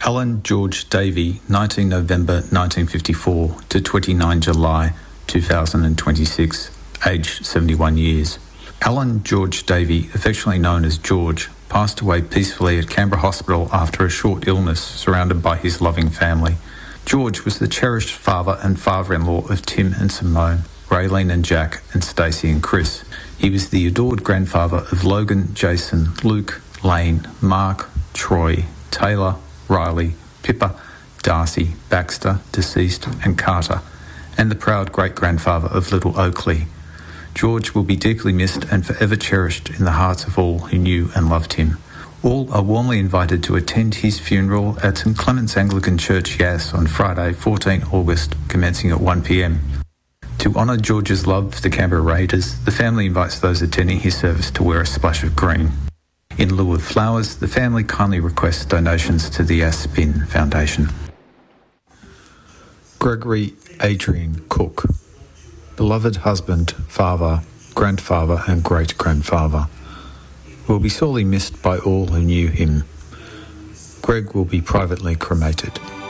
Alan George Davey, 19 November 1954 to 29 July 2026, aged 71 years. Alan George Davey, affectionately known as George, passed away peacefully at Canberra Hospital after a short illness, surrounded by his loving family. George was the cherished father and father-in-law of Tim and Simone, Raylene and Jack, and Stacey and Chris. He was the adored grandfather of Logan, Jason, Luke, Lane, Mark, Troy, Taylor, Riley, Pippa, Darcy, Baxter, deceased, and Carter, and the proud great-grandfather of little Oakley. George will be deeply missed and forever cherished in the hearts of all who knew and loved him. All are warmly invited to attend his funeral at St Clement's Anglican Church, Yass, on Friday, 14 August, commencing at 1 p.m. To honour George's love for the Canberra Raiders, the family invites those attending his service to wear a splash of green. In lieu of flowers, the family kindly requests donations to the Aspin Foundation. Gregory Adrian Cook, beloved husband, father, grandfather and great-grandfather, will be sorely missed by all who knew him. Greg will be privately cremated.